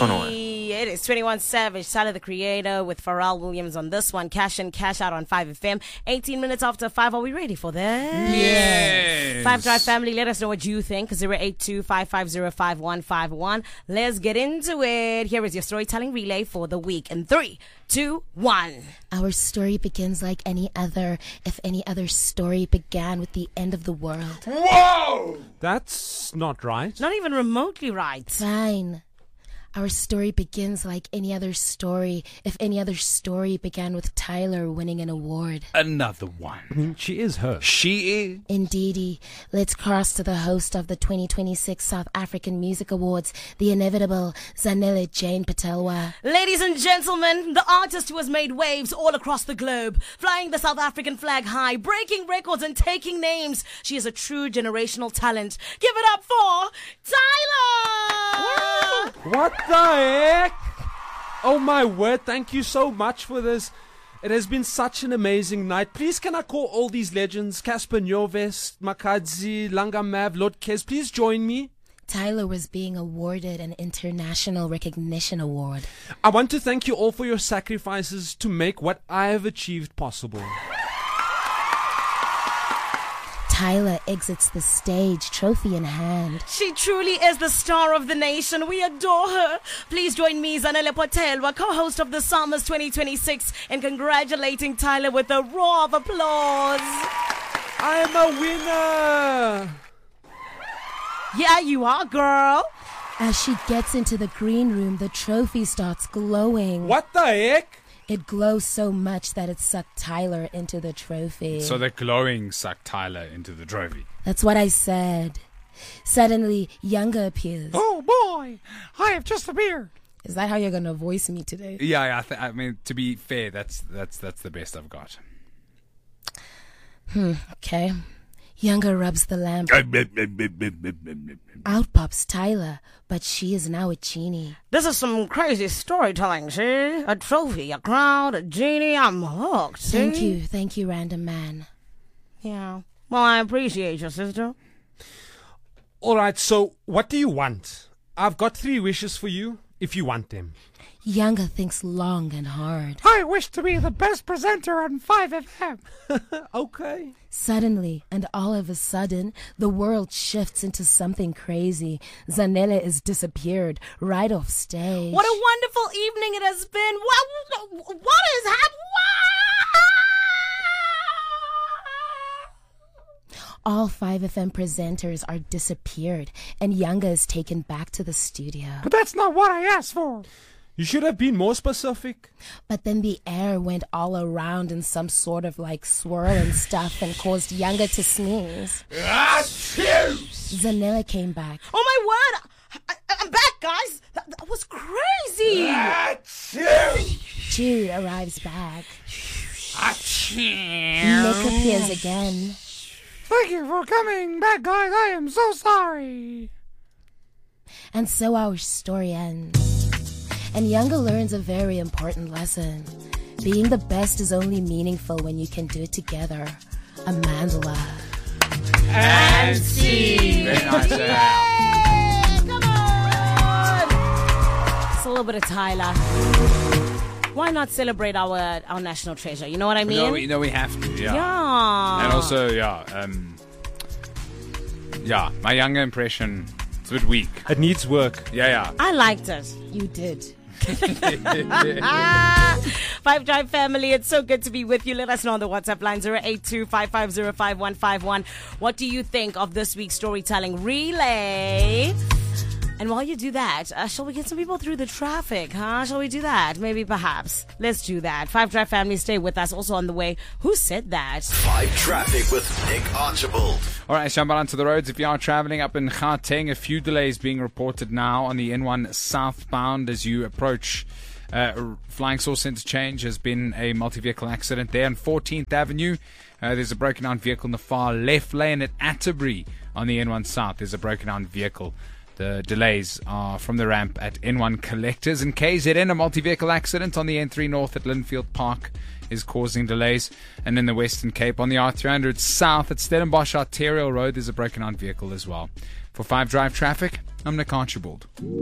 It is 21 Savage, Tyler the Creator with Pharrell Williams on this one. Cash in, cash out on 5FM. 18 minutes after 5. Are we ready for this? Yes. 5 Drive family, let us know what you think. 082-550-5151. Let's get into it. Here is your storytelling relay for the week in 3, 2, 1. Our story begins like any other, if any other story began with the end of the world. Whoa! That's not right. Not even remotely right. Fine. Our story begins like any other story, if any other story began with Tyler winning an award. Another one. She is her. She is. Indeedy. Let's cross to the host of the 2026 South African Music Awards, the inevitable Zanele Jane Patelwa. Ladies and gentlemen, the artist who has made waves all across the globe, flying the South African flag high, breaking records and taking names. She is a true generational talent. Give it up for Tyler! What the heck? Oh my word, thank you so much for this. It has been such an amazing night. Please can I call all these legends, Casper Nyovest, Makadzi, Langamav, Lord Kes, please join me. Tyler was being awarded an International Recognition Award. I want to thank you all for your sacrifices to make what I have achieved possible. Tyler exits the stage, trophy in hand. She truly is the star of the nation. We adore her. Please join me, Zanele Patelwa, co-host of the Summers 2026, in congratulating Tyler with a roar of applause. I am a winner. Yeah, you are, girl. As she gets into the green room, the trophy starts glowing. What the heck? It glows so much that it sucked Tyler into the trophy. So the glowing sucked Tyler into the trophy. That's what I said. Suddenly, Younger appears. Oh boy, I have just appeared. Is that how you're going to voice me today? Yeah, I mean, to be fair, that's the best I've got. Okay. Younger rubs the lamp. Out pops Tyler, but she is now a genie. This is some crazy storytelling, see? A trophy, a crowd, a genie. I'm hooked, see? Thank you, random man. Yeah. Well, I appreciate you, sister. All right, so what do you want? I've got 3 wishes for you, if you want them. Younger thinks long and hard. I wish to be the best presenter on 5FM. Okay. Suddenly, and all of a sudden, the world shifts into something crazy. Zanele is disappeared right off stage. What a wonderful evening it has been. What is happening? All 5FM presenters are disappeared, and Younger is taken back to the studio. But that's not what I asked for. You should have been more specific. But then the air went all around in some sort of like swirl and stuff and caused Younger to sneeze. Zanele came back. Oh my word! I'm back, guys! That was crazy! Jude arrives back. Nick appears again. Thank you for coming back, guys. I am so sorry. And so our story ends. And Younger learns a very important lesson. Being the best is only meaningful when you can do it together. Amandla. And scene. Very nice. Come on! It's a little bit of Tyler. Why not celebrate our national treasure? You know what I mean? No, we have to. Yeah. Yeah. And also, my Younger impression, it's a bit weak. It needs work. Yeah. I liked it. You did. 5 Drive family, it's so good to be with you. Let us know on the WhatsApp line 082-550-5151. What do you think of this week's storytelling relay? And while you do that, shall we get some people through the traffic, huh? Shall we do that? Maybe, perhaps. Let's do that. 5 Drive family, stay with us. Also on the way, who said that? 5 Traffic with Nick Archibald. All right, jump onto the roads. If you are traveling up in Gauteng, a few delays being reported now on the N1 southbound as you approach Flying Saucer Interchange. Has been a multi-vehicle accident there on 14th Avenue. There's a broken down vehicle in the far left lane at Atterbury on the N1 South. There's a broken down vehicle. The delays are from the ramp at N1 Collectors. In KZN, a multi-vehicle accident on the N3 North at Linfield Park is causing delays. And in the Western Cape, on the R300 South at Stellenbosch Arterial Road, there's a broken down vehicle as well. For 5 Drive traffic, I'm Nick Archibald.